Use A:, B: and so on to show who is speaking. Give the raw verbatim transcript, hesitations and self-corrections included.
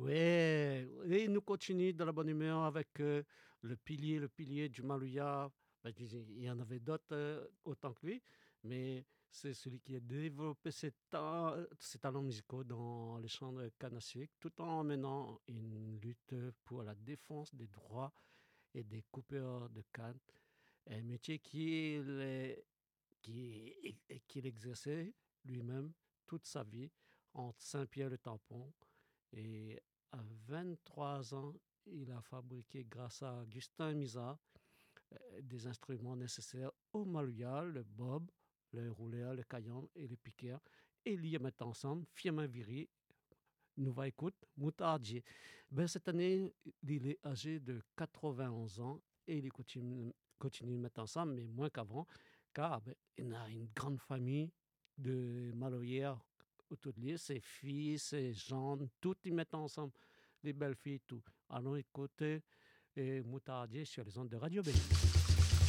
A: Ouais, et nous continue dans la bonne humeur avec, heu, le pilier le pilier du Maloya. Bah, je disais, il y en avait d'autres, heu, autant que lui, mais c'est celui qui a développé ses ta ses talents musicaux dans les chants de canne à sucre, tout en menant une lutte pour la défense des droits et des coupeurs de canne. Un métier qu'il est qui et qu'il exerçait lui-même toute sa vie entre Saint-Pierre-le-Tampon et à vingt-trois ans, il a fabriqué grâce à Gustin Misard, heu, des instruments nécessaires au Maloya, le bob, le rouleur, le caillan et le piqueur et liés maintenant ensemble, Firmin Viry nous va écoute, Moutardier. Ben, cette année, il est âgé de quatre-vingt-onze ans et il continue continue de mettre ensemble, mais moins qu'avant, car, beh, il a une grande famille de Maloyères autour de lui, ses filles, ses gendres, tout ils mettent ensemble, les belles-filles, tout. Allons écouter et Moutardier sur les ondes de Radio Bénin.